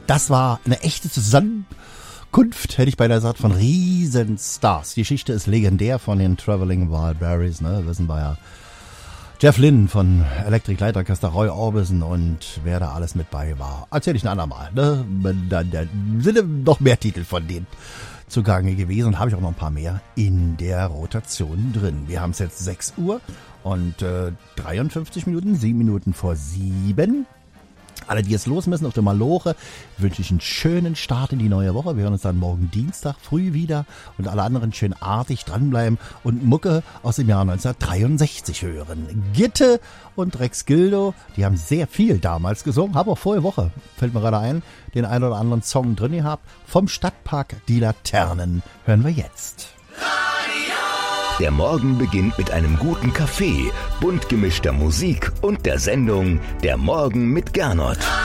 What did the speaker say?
Das war eine echte Zusammenkunft, hätte ich beinahe gesagt, von Riesenstars. Die Geschichte ist legendär von den Traveling Wildberries, ne, wissen wir ja. Jeff Lynne von Electric Light Orchestra, Roy Orbison und wer da alles mit bei war. Erzähl ich ein andermal, ne? Da sind noch mehr Titel von denen zugange gewesen und habe ich auch noch ein paar mehr in der Rotation drin. Wir haben es jetzt 6 Uhr und 53 Minuten, 7 Minuten vor 7. Alle, die jetzt los müssen auf der Maloche, wünsche ich einen schönen Start in die neue Woche. Wir hören uns dann morgen Dienstag früh wieder und alle anderen schön artig dranbleiben und Mucke aus dem Jahr 1963 hören. Gitte und Rex Gildo, die haben sehr viel damals gesungen, habe auch vorige Woche, fällt mir gerade ein, den einen oder anderen Song drin gehabt. Vom Stadtpark Die Laternen hören wir jetzt. Der Morgen beginnt mit einem guten Kaffee, bunt gemischter Musik und der Sendung Der Morgen mit Gernot.